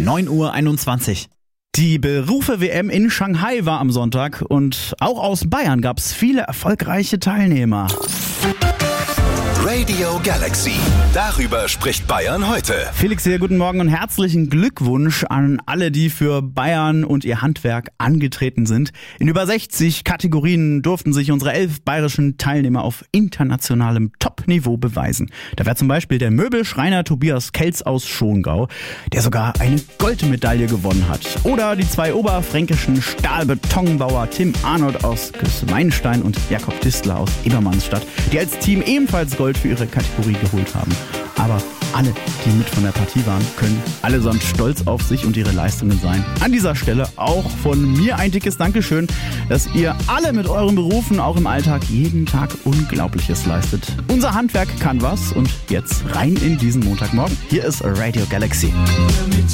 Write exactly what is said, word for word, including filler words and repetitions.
neun Uhr einundzwanzig. Die Berufe-W M in Shanghai war am Sonntag und auch aus Bayern gab es viele erfolgreiche Teilnehmer. Radio Galaxy. Darüber spricht Bayern heute. Felix hier, guten Morgen und herzlichen Glückwunsch an alle, die für Bayern und ihr Handwerk angetreten sind. In über sechzig Kategorien durften sich unsere elf bayerischen Teilnehmer auf internationalem Top-Niveau beweisen. Da wäre zum Beispiel der Möbelschreiner Tobias Kelz aus Schongau, der sogar eine Goldmedaille gewonnen hat. Oder die zwei oberfränkischen Stahlbetonbauer Tim Arnold aus Gößmeinstein und Jakob Distler aus Ebermannsstadt, die als Team ebenfalls Gold für ihre Kategorie geholt haben. Aber alle, die mit von der Partie waren, können allesamt stolz auf sich und ihre Leistungen sein. An dieser Stelle auch von mir ein dickes Dankeschön, dass ihr alle mit euren Berufen auch im Alltag jeden Tag Unglaubliches leistet. Unser Handwerk kann was und jetzt rein in diesen Montagmorgen. Hier ist Radio Galaxy.